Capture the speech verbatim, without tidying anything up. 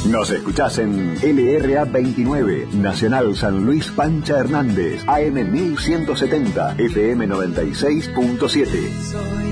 Nos escuchás en L R A veintinueve, Nacional San Luis Pancha Hernández, A M mil ciento setenta, F M noventa y seis punto siete.